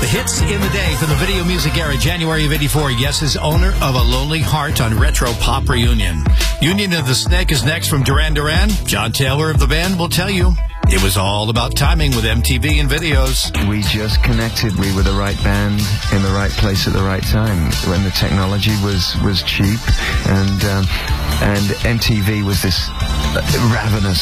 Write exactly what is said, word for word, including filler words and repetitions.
hits in the day from the video music era, January of eighty-four. Yes is owner of A Lonely Heart on Retro Pop Reunion. Union of the Snake is next from Duran Duran. John Taylor of the band will tell you it was all about timing with M T V and videos. We just connected. We were the right band in the right place at the right time when the technology was, was cheap, and um, and M T V was this ravenous